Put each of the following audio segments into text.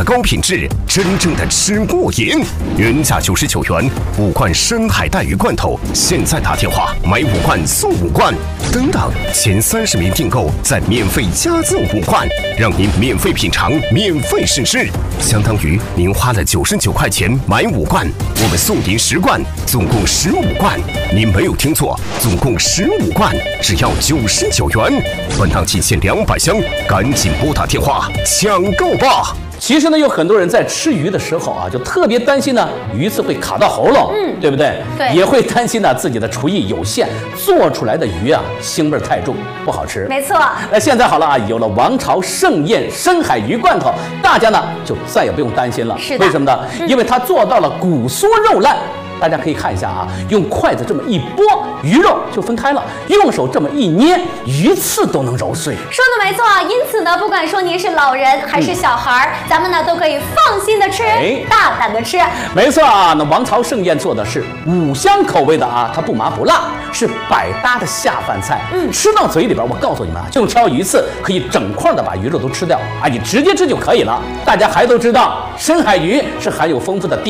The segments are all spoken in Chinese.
高品质，真正的吃过瘾。原价99元，5罐深海带鱼罐头，现在打电话买5罐送5罐，等等，前30名订购再免费加赠5罐，让您免费品尝，免费试吃，相当于您花了99块钱买5罐，我们送您10罐，总共15罐。您没有听错，总共15罐，只要99元。本档仅限200箱，赶紧拨打电话抢购吧！ 其实呢，有很多人在吃鱼的时候啊，就特别担心呢，鱼刺会卡到喉咙，对不对？ 对， 也会担心呢自己的厨艺有限，做出来的鱼啊腥味太重，不好吃。 没错。 现在好了啊，有了王朝盛宴深海鱼罐头，大家呢就再也不用担心了。 是的。 为什么呢？因为它做到了骨酥肉烂。大家可以看一下啊，用筷子这么一拨，鱼肉就分开了；用手这么一捏，鱼刺都能揉碎。 说的没错，因此呢，不管说您是老人还是小孩，咱们呢都可以放心的吃，大胆的吃。 没错啊，那王朝盛宴做的是5香口味的啊，它不麻不辣，是百搭的下饭菜。吃到嘴里边，我告诉你们啊，就挑鱼刺，可以整块的把鱼肉都吃掉啊，你直接吃就可以了。大家还都知道，深海鱼是含有丰富的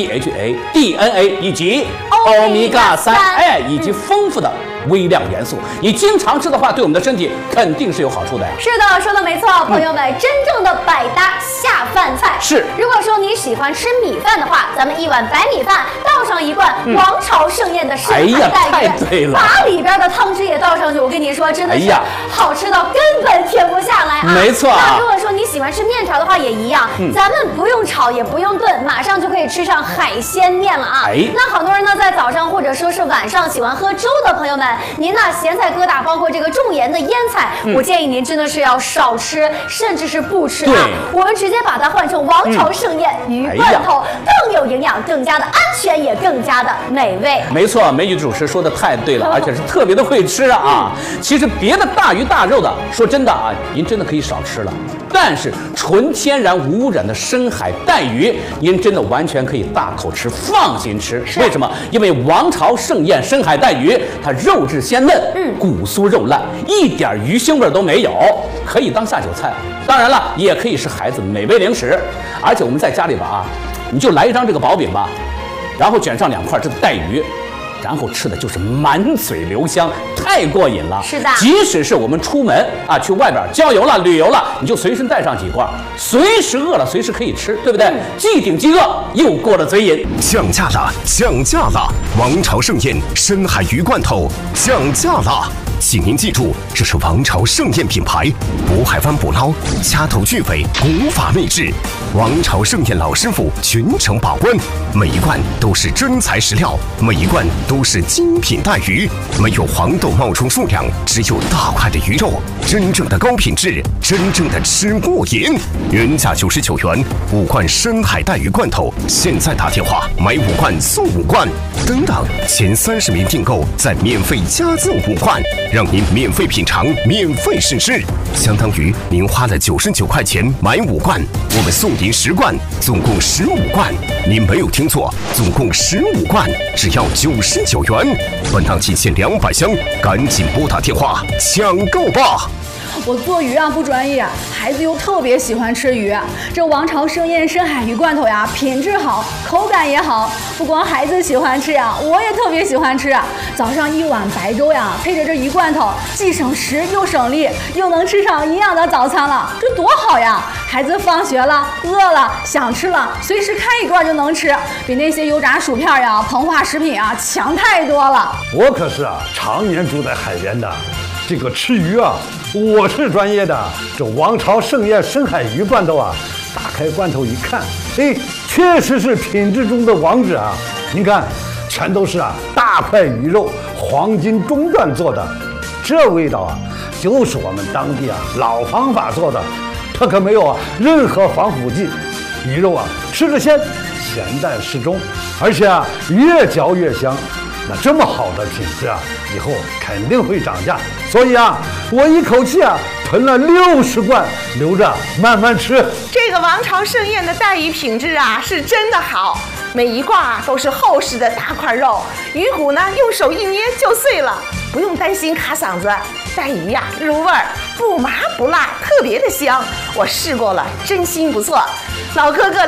DHA、DNA 以及欧米伽3，以及丰富的微量元素，你经常吃的话，对我们的身体肯定是有好处的呀。 是的，说的没错，朋友们，真正的百搭下饭菜是。 如果说你喜欢吃米饭的话，咱们1碗白米饭倒上1罐王朝盛宴的深海带鱼， 太对了， 把里边的汤汁也倒上去，我跟你说，真的是好吃到根本停不下来啊！ 没错。 那如果说你喜欢吃面条的话，也一样，咱们不用炒也不用炖，马上就可以吃上海鲜面了啊！那好多人呢，在早上或者说是晚上喜欢喝粥的朋友们，您呢咸菜疙瘩，包括这个重盐的腌菜，我建议您真的是要少吃，甚至是不吃啊。我们直接把它换成王朝盛宴鱼罐头，更有营养，更加的安全，也更加的美味。 没错，美女主持说的太对了，而且是特别的会吃啊！其实别的大鱼大肉的，说真的啊，您真的可以少吃了。但是纯天然无污染的深海带鱼，您真的完全可以大口吃，放心吃。为什么？因为王朝盛宴深海带鱼，它肉质鲜嫩，骨酥肉烂，一点鱼腥味都没有，可以当下酒菜。当然了，也可以是孩子美味零食。而且我们在家里边啊，你就来一张这个薄饼吧，然后卷上2块这个带鱼。然后吃的就是满嘴留香，太过瘾了。 是的， 即使是我们出门啊，去外边郊游了、旅游了，你就随身带上几罐，随时饿了随时可以吃，对不对？既顶饥饿，又过了嘴瘾。 降价了，降价了！王朝盛宴深海鱼罐头降价了！请您记住，这是王朝盛宴品牌，渤海湾捕捞，掐头去尾，古法秘制。王朝盛宴老师傅全程把关，每一罐都是真材实料，每一罐都是精品带鱼，没有黄豆冒充数量，只有大块的鱼肉，真正的高品质，真正的吃过瘾。原价99元，5罐深海带鱼罐头，现在打电话买5罐送5罐，等等，前30名订购再免费加赠5罐，让您免费品尝，免费试吃，相当于您花了99块钱买5罐，我们送您10罐，总共15罐。您没有听错，总共15罐，只要99元。本档仅限200箱，赶紧拨打电话抢购吧！ 我做鱼啊不专业，孩子又特别喜欢吃鱼。这王朝盛宴深海鱼罐头呀，品质好，口感也好。不光孩子喜欢吃呀，我也特别喜欢吃。早上1碗白粥呀，配着这鱼罐头，既省时又省力，又能吃上营养的早餐了，这多好呀！孩子放学了，饿了，想吃了，随时开一罐就能吃，比那些油炸薯片呀、膨化食品啊强太多了。 我可是常年住在海边的，这个吃鱼啊，我是专业的。这王朝盛宴深海鱼罐头啊，打开罐头一看，哎，确实是品质中的王者啊！您看，全都是大块鱼肉，黄金中段做的，这味道啊，就是我们当地老方法做的，它可没有任何防腐剂。鱼肉吃着鲜，咸淡适中，而且越嚼越香。那这么好的品质以后肯定会涨价，所以我一口气囤了60罐，留着慢慢吃。 这个王朝盛宴的带鱼品质是真的好，每一罐都是厚实的大块肉，鱼骨呢用手一捏就碎了，不用担心卡嗓子。带鱼入味儿，不麻不辣，特别的香。我试过了，真心不错。老哥哥